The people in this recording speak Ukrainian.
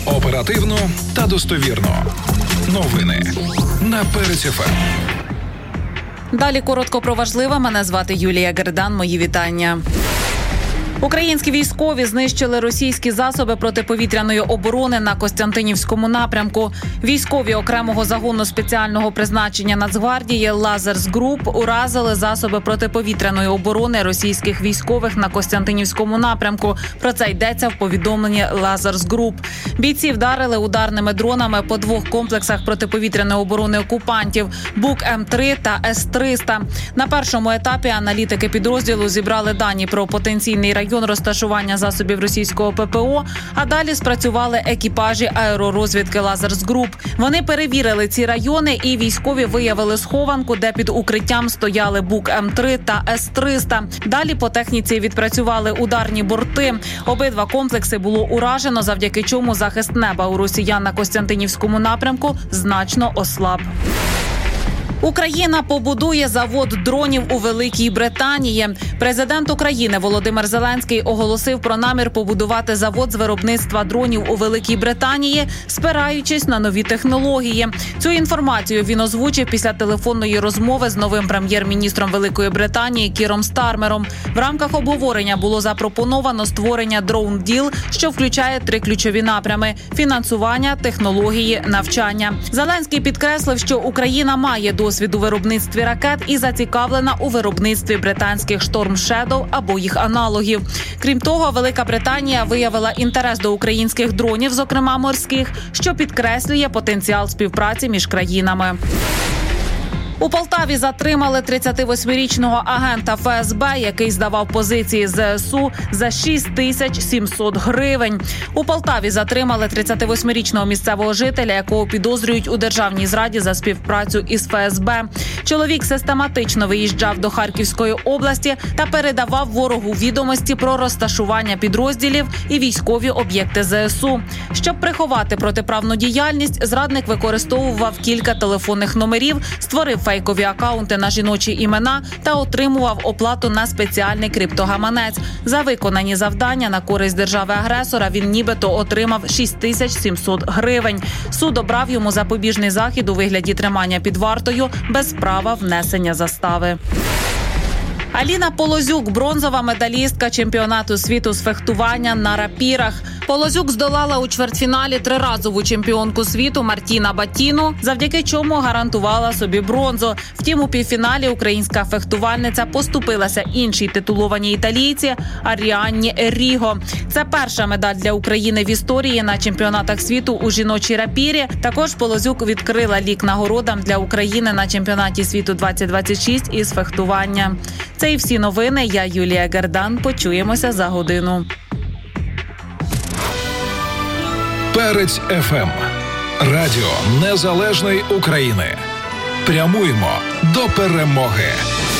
Оперативно та достовірно. Новини на Перець ФМ. Далі коротко про важливе. Мене звати Юлія Гердан. Мої вітання. Українські військові знищили російські засоби протиповітряної оборони на Костянтинівському напрямку. Військові окремого загону спеціального призначення Нацгвардії «Лазерс Груп» уразили засоби протиповітряної оборони російських військових на Костянтинівському напрямку. Про це йдеться в повідомленні «Лазерс Груп». Бійці вдарили ударними дронами по двох комплексах протиповітряної оборони окупантів – Бук-М3 та С-300. На першому етапі аналітики підрозділу зібрали дані про потенційний район розташування засобів російського ППО, а далі спрацювали екіпажі аеророзвідки «Лазерс Груп». Вони перевірили ці райони, і військові виявили схованку, де під укриттям стояли Бук-М3 та С-300. Далі по техніці відпрацювали ударні борти. Обидва комплекси було уражено, завдяки чому захист неба у росіян на Костянтинівському напрямку значно ослаб. Україна побудує завод дронів у Великій Британії. Президент України Володимир Зеленський оголосив про намір побудувати завод з виробництва дронів у Великій Британії, спираючись на нові технології. Цю інформацію він озвучив після телефонної розмови з новим прем'єр-міністром Великої Британії Кіром Стармером. В рамках обговорення було запропоновано створення Drone Deal, що включає 3 ключові напрями – фінансування, технології, навчання. Зеленський підкреслив, що Україна має досвід у виробництві ракет і зацікавлена у виробництві британських Storm Shadow або їх аналогів. Крім того, Велика Британія виявила інтерес до українських дронів, зокрема морських, що підкреслює потенціал співпраці між країнами. У Полтаві затримали 38-річного агента ФСБ, який здавав позиції ЗСУ за 6700 гривень. У Полтаві затримали 38-річного місцевого жителя, якого підозрюють у державній зраді за співпрацю із ФСБ. Чоловік систематично виїжджав до Харківської області та передавав ворогу відомості про розташування підрозділів і військові об'єкти ЗСУ. Щоб приховати протиправну діяльність, зрадник використовував кілька телефонних номерів, створив фейкові акаунти на жіночі імена та отримував оплату на спеціальний криптогаманець. За виконані завдання на користь держави-агресора він нібито отримав 6700 гривень. Суд обрав йому запобіжний захід у вигляді тримання під вартою без права внесення застави. Аліна Полозюк – бронзова медалістка чемпіонату світу з фехтування на рапірах. Полозюк здолала у чвертьфіналі триразову чемпіонку світу Мартіна Батіну, завдяки чому гарантувала собі бронзу. Втім, у півфіналі українська фехтувальниця поступилася іншій титулованій італійці Аріанні Еріго. Це перша медаль для України в історії на чемпіонатах світу у жіночій рапірі. Також Полозюк відкрила лік нагородам для України на чемпіонаті світу 2026 із фехтування. Це і всі новини. Я Юлія Гердан. Почуємося за годину. Перець ФМ. Радіо Незалежної України. Прямуємо до перемоги.